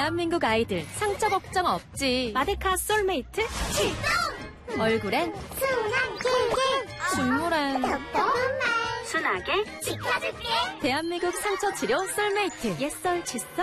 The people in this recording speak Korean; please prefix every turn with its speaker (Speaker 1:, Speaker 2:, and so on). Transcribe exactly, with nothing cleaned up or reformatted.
Speaker 1: 대한민국 아이들 상처 걱정 없지. 마데카 솔메이트
Speaker 2: 출동!
Speaker 1: 얼굴엔
Speaker 2: 순한 길게
Speaker 1: 눈물엔
Speaker 2: 덕분만
Speaker 1: 순하게
Speaker 2: 지켜줄게.
Speaker 1: 대한민국 상처 치료 솔메이트 옛설 칫솔